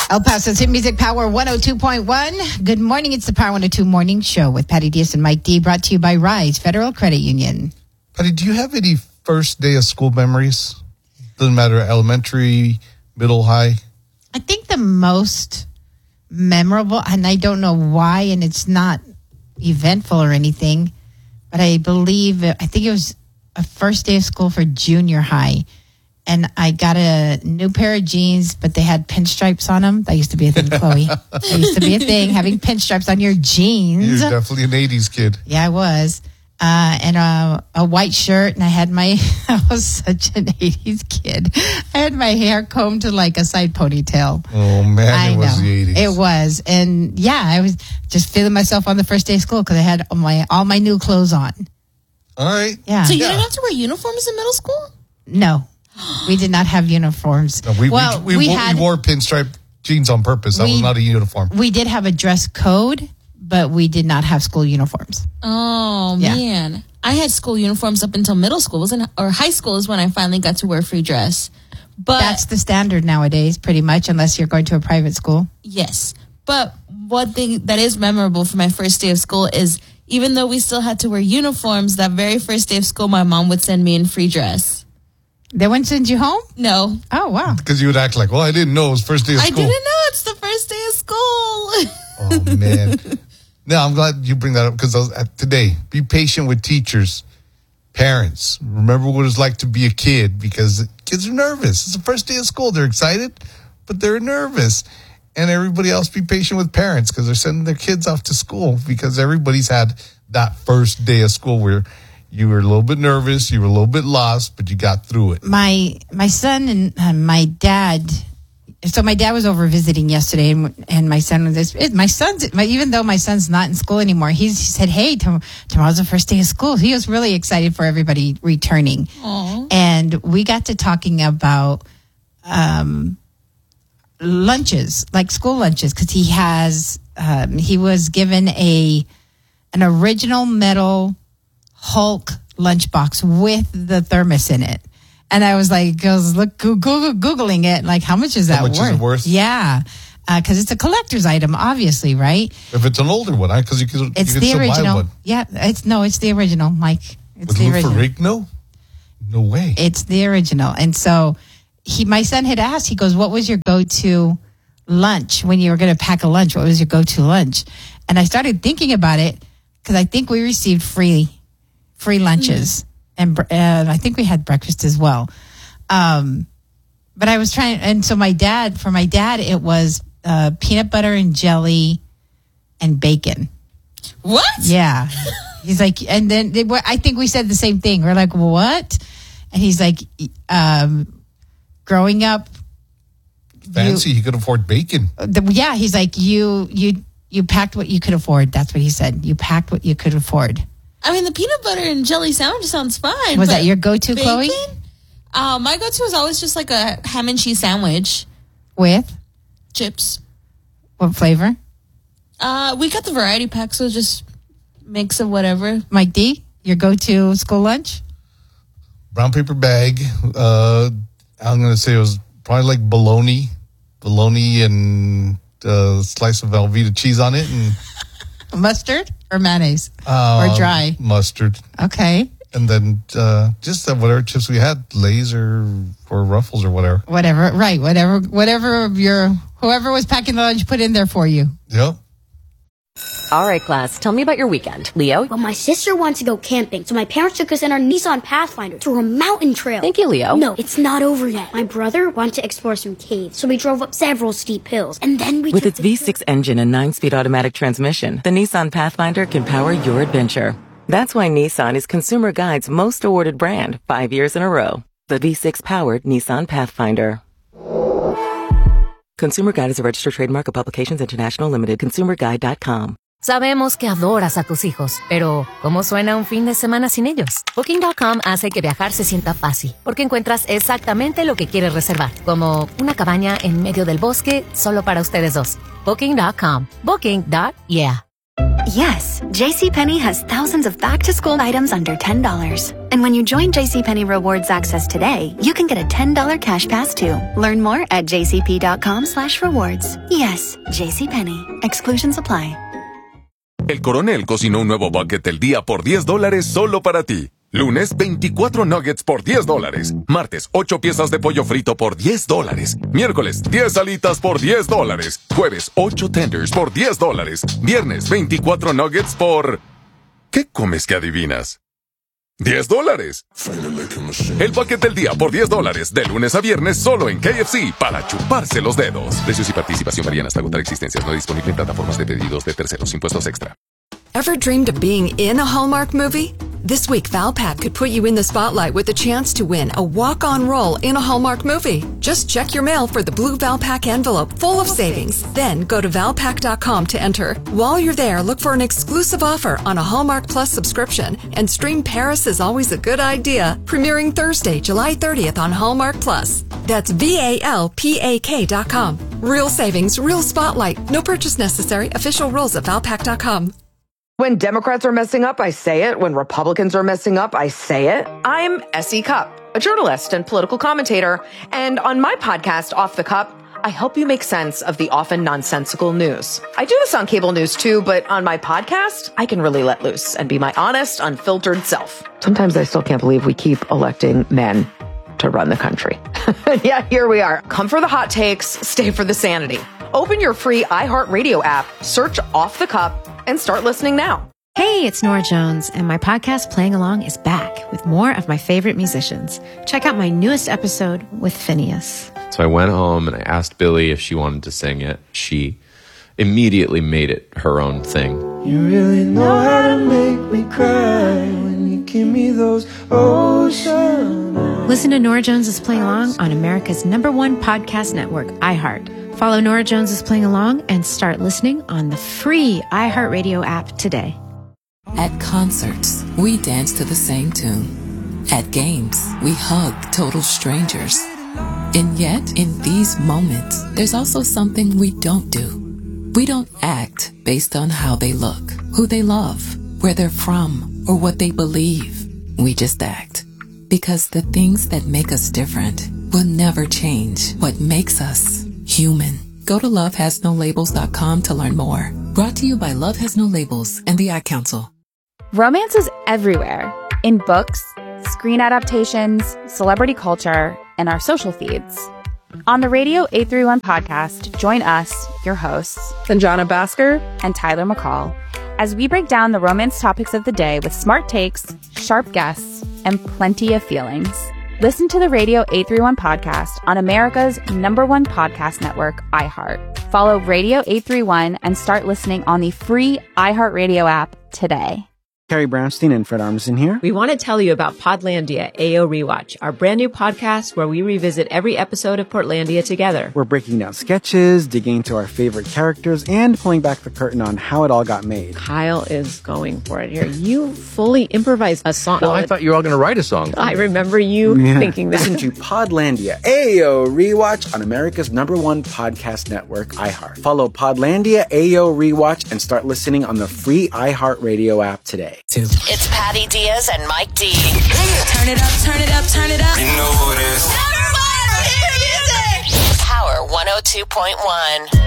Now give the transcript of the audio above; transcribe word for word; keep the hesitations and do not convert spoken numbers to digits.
El Paso's Hit Music Power one oh two point one. Good morning. It's the Power one oh two Morning Show with Patty Diaz and Mike D, brought to you by Rise Federal Credit Union. Patty, do you have any first day of school memories? Doesn't matter, elementary, middle, high? I think the most memorable, and I don't know why, and it's not eventful or anything, but I believe, I think it was a first day of school for junior high. And I got a new pair of jeans, but they had pinstripes on them. That used to be a thing, Chloe. That used to be a thing, having pinstripes on your jeans. You're definitely an eighties kid. Yeah, I was. Uh, and a, a white shirt, and I had my, I was such an eighties kid. I had my hair combed to like a side ponytail. Oh, man, I it was know. the eighties. It was. And yeah, I was just feeling myself on the first day of school because I had all my, all my new clothes on. All right. Yeah. So you Yeah. didn't have to wear uniforms in middle school? No. We did not have uniforms. No, we, well, we, we, we, wore, had, we wore pinstripe jeans on purpose. That we- was not a uniform. we did have a dress code, but we did not have school uniforms. Oh, Yeah. man. I had school uniforms up until middle school, wasn't or high school is when I finally got to wear free dress. But That's the standard nowadays, pretty much, unless you're going to a private school. yes. But one thing that is memorable for my first day of school is even though we still had to wear uniforms, that very first day of school, my mom would send me in free dress. They wouldn't send you home? No. Oh, wow. Because you would act like, well, I didn't know it was first day of I school. didn't know it's the first day of school. Oh, man. No, I'm glad you bring that up because today, be patient with teachers, parents. Remember what it's like to be a kid because kids are nervous. It's the first day of school. They're excited, but they're nervous. And everybody else be patient with parents because they're sending their kids off to school because everybody's had that first day of school where you were a little bit nervous, you were a little bit lost, but you got through it. My my son and uh, my dad. So my dad was over visiting yesterday, and, and my son was this. My son's my, even though my son's not in school anymore, he's, he said, "Hey, tom- tomorrow's the first day of school." He was really excited for everybody returning, Aww. and we got to talking about um, lunches, like school lunches, because he has um, he was given a an original metal Hulk lunchbox with the thermos in it. And I was like, goes look, Google, Googling it. Like, how much is that How much worth? is it worth? Yeah. Uh, cause it's a collector's item, obviously, right? If it's an older one, because you can, It's you can the still buy original. one. Yeah. It's no, it's the original, Mike. It's With the Lou original. Ferrigno? No way. It's the original. And so he, my son had asked, he goes, what was your go-to lunch when you were going to pack a lunch? What was your go-to lunch? And I started thinking about it because I think we received free, free lunches. And uh, I think we had breakfast as well. Um, but I was trying, and so my dad, for my dad, it was uh, peanut butter and jelly and bacon. What? Yeah. He's like, and then they were, I think we said the same thing. We're like, what? And he's like, um, growing up. Fancy, you, he could afford bacon. the, yeah. He's like, you, you, you packed what you could afford. That's what he said. You packed what you could afford. I mean, the peanut butter and jelly sandwich sounds fine. Was but that your go-to, bacon? Chloe? Uh, my go-to is always just like a ham and cheese sandwich. With Chips. what flavor? Uh, we got the variety pack, so just mix of whatever. Mike D, your go-to school lunch? Brown paper bag. Uh, I'm going to say it was probably like bologna. Bologna and a slice of Velveeta cheese on it. And Mustard or mayonnaise? uh, or dry? Mustard. Okay. And then uh, just uh, whatever chips we had, Lay's or, or Ruffles or whatever. Whatever. Right. Whatever, whatever your, whoever was packing the lunch put in there for you. Yep. All right, class, tell me about your weekend. Leo? Well, my sister wanted to go camping, so my parents took us in our Nissan Pathfinder to a mountain trail. Thank you, Leo. No, it's not over yet. My brother wanted to explore some caves, so we drove up several steep hills, and then we With took its the V six engine and nine-speed automatic transmission, the Nissan Pathfinder can power your adventure. That's why Nissan is Consumer Guide's most awarded brand five years in a row. The V six-powered Nissan Pathfinder. Consumer Guide is a registered trademark of Publications International Limited. consumer guide dot com. Sabemos que adoras a tus hijos, pero ¿cómo suena un fin de semana sin ellos? Booking punto com hace que viajar se sienta fácil, porque encuentras exactamente lo que quieres reservar, como una cabaña en medio del bosque solo para ustedes dos. Booking punto com. Booking. Yeah. Yes, JCPenney has thousands of back-to-school items under ten dollars. And when you join JCPenney Rewards Access today, you can get a ten dollars cash pass too. Learn more at jcp.com slash rewards. Yes, JCPenney. Exclusions apply. El Coronel cocinó un nuevo bucket del día por diez dólares solo para ti. Lunes, veinticuatro nuggets por diez dólares. Martes, ocho piezas de pollo frito por diez dólares. Miércoles, diez alitas por diez dólares. Jueves, ocho tenders por diez dólares. Viernes, veinticuatro nuggets por... ¿Qué comes que adivinas? diez dólares. El bucket del día por diez dólares. De lunes a viernes solo en K F C para chuparse los dedos. Precios y participación varían hasta agotar existencias. No disponible en plataformas de pedidos de terceros. Impuestos extra. Ever dreamed of being in a Hallmark movie? This week, Valpak could put you in the spotlight with a chance to win a walk-on role in a Hallmark movie. Just check your mail for the blue Valpak envelope full of savings. Then go to valpak dot com to enter. While you're there, look for an exclusive offer on a Hallmark Plus subscription and stream Paris is Always a Good Idea, premiering Thursday, July thirtieth on Hallmark Plus. That's V A L P A K dot com. Real savings, real spotlight. No purchase necessary. Official rules at valpak dot com. When Democrats are messing up, I say it. When Republicans are messing up, I say it. I'm Essie Cupp, a journalist and political commentator. And on my podcast, Off the Cup, I help you make sense of the often nonsensical news. I do this on cable news too, but on my podcast, I can really let loose and be my honest, unfiltered self. Sometimes I still can't believe we keep electing men to run the country. Yeah, here we are. Come for the hot takes, stay for the sanity. Open your free iHeartRadio app, search Off the Cup, and start listening now. Hey, it's Nora Jones, and my podcast Playing Along is back with more of my favorite musicians. Check out my newest episode with Phineas. So I went home and I asked Billy if she wanted to sing it. She immediately made it her own thing. You really know how to make me cry when you give me those ocean eyes. Listen to Nora Jones is Playing Along on America's number one podcast network, iHeart. Follow Nora Jones is Playing Along and start listening on the free iHeartRadio app today. At concerts, we dance to the same tune. At games, we hug total strangers. And yet, in these moments, there's also something we don't do. We don't act based on how they look, who they love, where they're from, or what they believe. We just act. Because the things that make us different will never change what makes us human. Go to love has no labels dot com to learn more. Brought to you by Love Has No Labels and the Ad Council. Romance is everywhere. In books, screen adaptations, celebrity culture, and our social feeds. On the Radio eight thirty-one podcast, join us, your hosts, Sanjana Bhaskar and Tyler McCall, as we break down the romance topics of the day with smart takes, sharp guests, and plenty of feelings. Listen to the Radio eight thirty-one podcast on America's number one podcast network, iHeart. Follow Radio eight thirty-one and start listening on the free iHeartRadio app today. Carrie Brownstein and Fred Armisen here. We want to tell you about Podlandia A O Rewatch, our brand new podcast where we revisit every episode of Portlandia together. We're breaking down sketches, digging into our favorite characters, and pulling back the curtain on how it all got made. Kyle is going for it here. You fully improvised a song. Well, I thought you were all going to write a song. I remember you yeah. thinking that. Listen to Podlandia A O Rewatch on America's number one podcast network, iHeart. Follow Podlandia A O Rewatch and start listening on the free iHeartRadio app today. It's Patty Diaz and Mike D. Turn it up, turn it up, turn it up. You know who it is. Number one, hit music. Power one oh two point one.